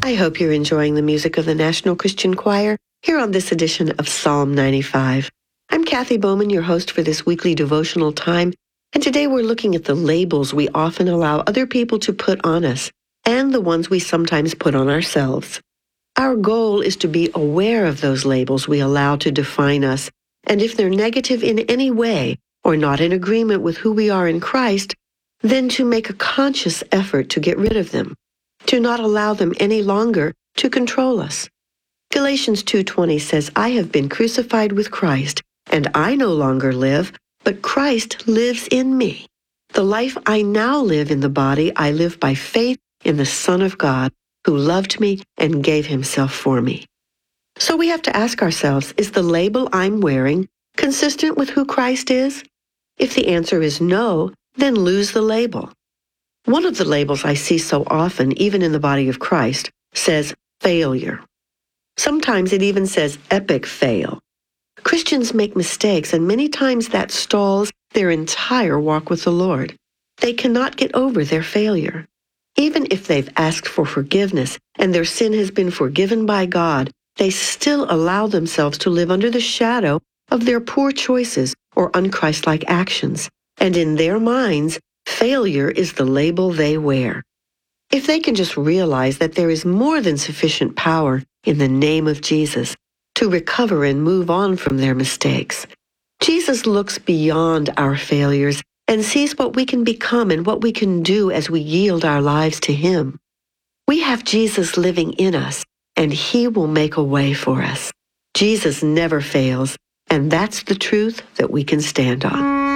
I hope you're enjoying the music of the National Christian Choir here on this edition of Psalm 95. I'm Kathy Bowman, your host for this weekly devotional time, and today we're looking at the labels we often allow other people to put on us and the ones we sometimes put on ourselves. Our goal is to be aware of those labels we allow to define us, and if they're negative in any way or not in agreement with who we are in Christ, then to make a conscious effort to get rid of them, to not allow them any longer to control us. Galatians 2:20 says, I have been crucified with Christ, and I no longer live, but Christ lives in me. The life I now live in the body, I live by faith in the Son of God, who loved me and gave himself for me. So we have to ask ourselves, is the label I'm wearing consistent with who Christ is? If the answer is no, then lose the label. One of the labels I see so often, even in the body of Christ, says failure. Sometimes it even says epic fail. Christians make mistakes, and many times that stalls their entire walk with the Lord. They cannot get over their failure. Even if they've asked for forgiveness and their sin has been forgiven by God, they still allow themselves to live under the shadow of their poor choices or unchristlike actions. And in their minds, failure is the label they wear. If they can just realize that there is more than sufficient power in the name of Jesus to recover and move on from their mistakes. Jesus looks beyond our failures and sees what we can become and what we can do as we yield our lives to him. We have Jesus living in us, and he will make a way for us. Jesus never fails, and that's the truth that we can stand on.